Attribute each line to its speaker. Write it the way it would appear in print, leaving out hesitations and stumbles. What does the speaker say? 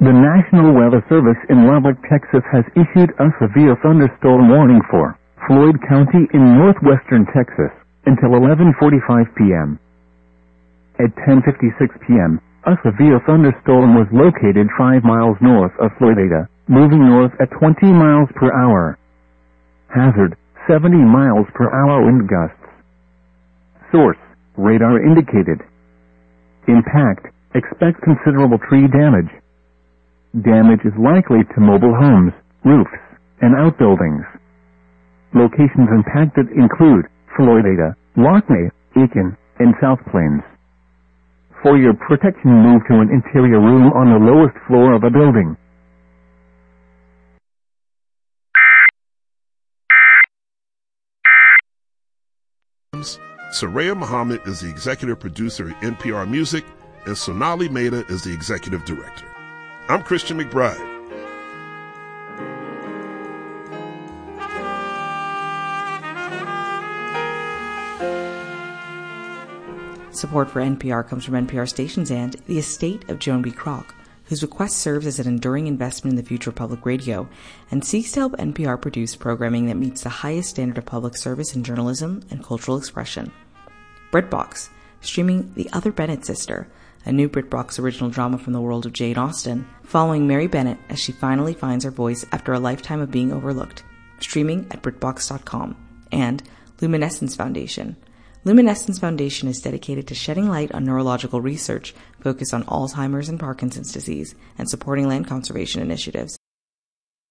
Speaker 1: The National Weather Service in Lubbock, Texas has issued a severe thunderstorm warning for Floyd County in northwestern Texas until 11:45 p.m. At 10:56 p.m., a severe thunderstorm was located 5 miles north of Floyd, moving north at 20 miles per hour. Hazard, 70 miles per hour wind gusts. Source, radar indicated. Impact, expect considerable tree damage. Damage is likely to mobile homes, roofs, and outbuildings. Locations impacted include Floyd, Lockney, Aiken, and South Plains. For your protection, move to an interior room on the lowest floor of a building.
Speaker 2: Saraya Muhammad is the executive producer at NPR Music, and Sonali Mehta is the executive director. I'm Christian McBride.
Speaker 3: Support for NPR comes from NPR stations and the estate of Joan B. Kroc, whose bequest serves as an enduring investment in the future of public radio and seeks to help NPR produce programming that meets the highest standard of public service in journalism and cultural expression. BritBox, streaming The Other Bennett Sister, a new BritBox original drama from the world of Jane Austen, following Mary Bennett as she finally finds her voice after a lifetime of being overlooked, streaming at BritBox.com, and Luminescence Foundation. Luminescence Foundation is dedicated to shedding light on neurological research focused on Alzheimer's and Parkinson's disease and supporting land conservation initiatives.